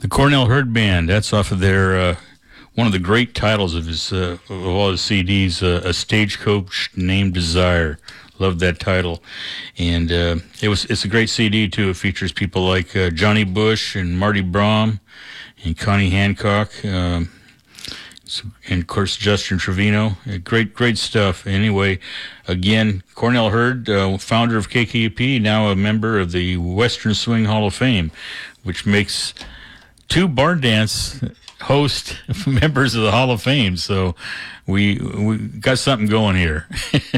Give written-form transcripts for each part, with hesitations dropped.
The Cornell Herd Band. That's off of their one of the great titles of his of all his CDs. A Stagecoach Named Desire. Loved that title, and it's a great CD too. It features people like Johnny Bush and Marty Braum and Connie Hancock, and of course Justin Trevino. Great stuff. Anyway, again, Cornell Hurd, founder of KKUP, now a member of the Western Swing Hall of Fame, which makes two barn dance host members of the Hall of Fame. So we got something going here.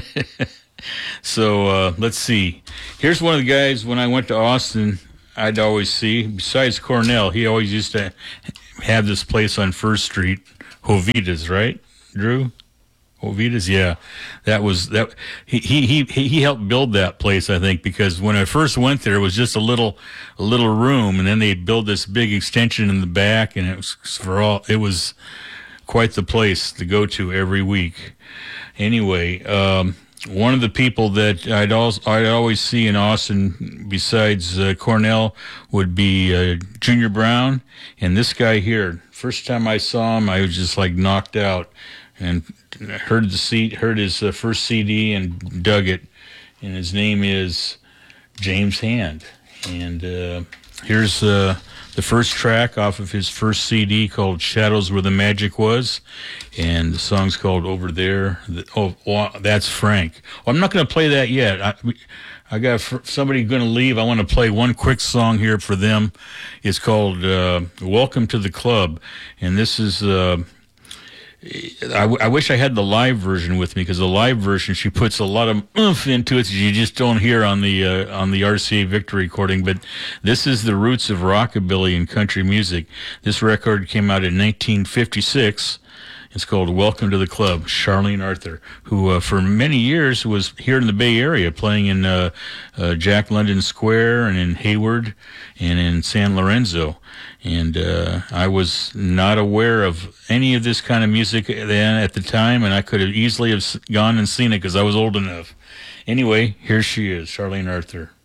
So let's see. Here's one of the guys when I went to Austin I'd always see. Besides Cornell, he always used to have this place on First Street, Jovita's, right, Drew? Jovita's, yeah. That was that. He helped build that place, I think, because when I first went there, it was just a little room, and then they built this big extension in the back, and it was quite the place to go to every week. Anyway, one of the people that I'd always see in Austin, besides Cornell, would be Junior Brown, and this guy here. First time I saw him, I was just like knocked out, and heard his first CD and dug it. And his name is James Hand, and here's the first track off of his first CD called Shadows Where the Magic Was, and the song's called Over There. That's Frank. Well, I'm not going to play that yet. I got somebody going to leave. I want to play one quick song here for them. It's called Welcome to the Club, and this is I wish I had the live version with me, because the live version, she puts a lot of oomph into it that you just don't hear on the RCA Victor recording. But this is the roots of rockabilly and country music. This record came out in 1956. It's called Welcome to the Club. Charlene Arthur, who for many years was here in the Bay Area, playing in Jack London Square and in Hayward and in San Lorenzo. And I was not aware of any of this kind of music then at the time, and I could have easily have gone and seen it because I was old enough. Anyway, here she is, Charlene Arthur.